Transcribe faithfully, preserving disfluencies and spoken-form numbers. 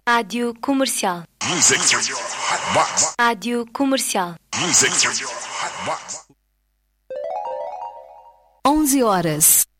Rádio Comercial. Music for your hot box. Rádio Comercial. Music for your hot box. onze horas